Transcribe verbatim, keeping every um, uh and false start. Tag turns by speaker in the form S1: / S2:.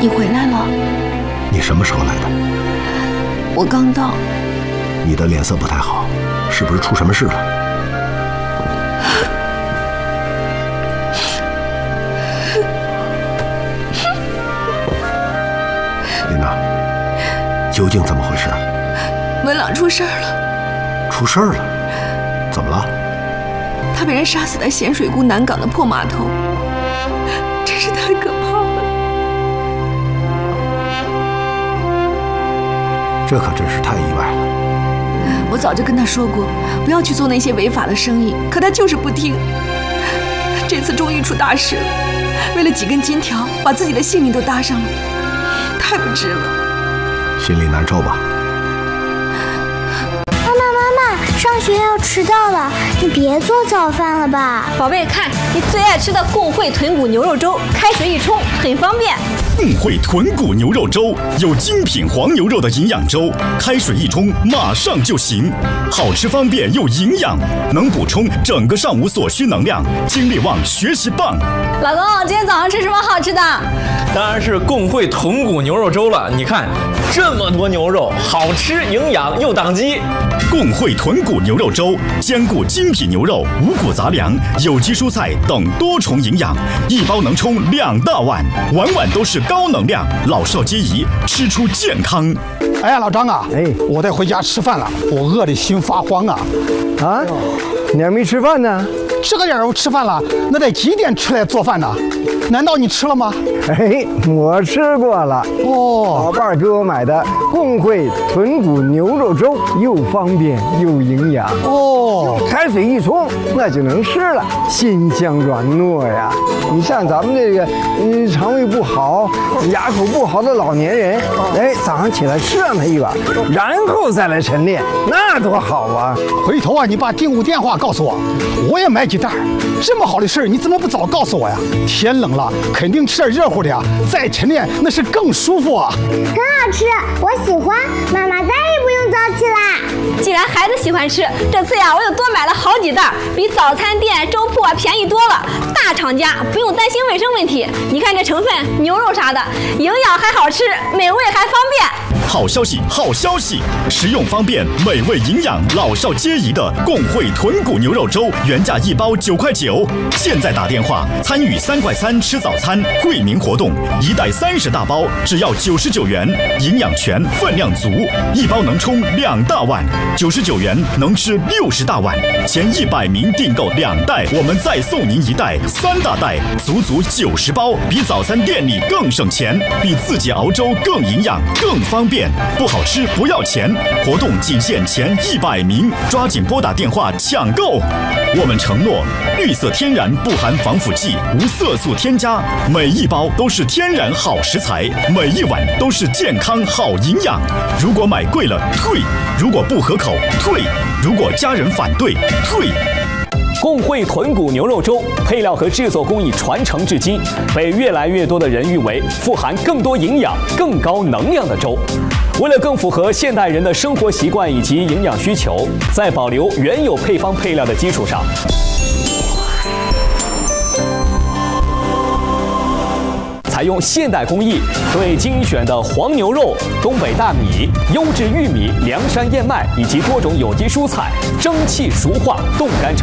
S1: 你回来了？
S2: 你什么时候来的？
S1: 我刚到。
S2: 你的脸色不太好，是不是出什么事了？琳娜，究竟怎么回事？
S1: 文朗出事儿了。
S2: 出事儿了？怎么了？
S1: 他被人杀死在咸水沽南港的破码头，真是太可怕了。
S2: 这可真是太意外了。
S1: 我早就跟他说过，不要去做那些违法的生意，可他就是不听。这次终于出大事了，为了几根金条，把自己的性命都搭上了，太不值了。
S2: 心里难受吧？
S3: 妈妈，妈妈，上学要迟到了，你别做早饭了吧？
S4: 宝贝，看你最爱吃的共惠豚骨牛肉粥，开水一冲，很方便。
S5: 共惠豚骨牛肉粥有精品黄牛肉的营养粥，开水一冲马上就行，好吃方便又营养，能补充整个上午所需能量，精力旺，学习棒。
S4: 老公，今天早上吃什么好吃的？
S6: 当然是共惠豚骨牛肉粥了。你看这么多牛肉，好吃营养又挡饥。
S5: 共惠豚骨牛肉粥兼顾精品牛肉、五谷杂粮、有机蔬菜等多重营养，一包能冲两大碗，碗碗都是高能量，老少皆宜，吃出健康。
S7: 哎呀，老张啊，哎，我得回家吃饭了，我饿得心发慌啊！
S8: 啊，你还没吃饭呢？
S7: 这个点儿我吃饭了，那得几点出来做饭呢？难道你吃了吗？
S8: 哎，我吃过了。哦，老伴儿给我买的共惠豚骨牛肉粥，又方便又营养。哦，开水一冲，那就能吃了，鲜香软糯呀。你像咱们这个，嗯，肠胃不好、牙口不好的老年人，哎，早上起来吃上它一碗，然后再来晨练，那多好啊！
S7: 回头啊，你把订物电话告诉我，我也买几袋。这么好的事儿，你怎么不早告诉我呀？天冷了，肯定吃点热乎的呀，再晨练那是更舒服啊。
S3: 很好吃，我喜欢。妈妈再也不用早起啦。
S4: 既然孩子喜欢吃，这次呀，我又多买了好几袋，比早餐店、粥铺啊便宜多了。大厂家不用担心卫生问题。你看这成分，牛肉啥的，营养还好吃，美味还方便。
S5: 好消息，好消息！实用方便、美味营养、老少皆宜的共惠豚骨牛肉粥，原价一包九块九，现在打电话参与三块三吃早餐惠民活动，一袋三十大包，只要九十九元，营养全，分量足，一包能冲两大碗，九十九元能吃六十大碗，前一百名订购两袋，我们再送您一袋三大袋，足足九十包，比早餐店里更省钱，比自己熬粥更营养、更方便。不好吃不要钱，活动仅限前一百名，抓紧拨打电话抢购。我们承诺绿色天然，不含防腐剂，无色素添加，每一包都是天然好食材，每一碗都是健康好营养。如果买贵了退，如果不合口退，如果家人反对退。
S9: 共惠豚骨牛肉粥配料和制作工艺传承至今，被越来越多的人誉为富含更多营养、更高能量的粥。为了更符合现代人的生活习惯以及营养需求，在保留原有配方配料的基础上，采用现代工艺，对精选的黄牛肉、东北大米、优质玉米、凉山燕麦以及多种有机蔬菜蒸汽熟化、冻干成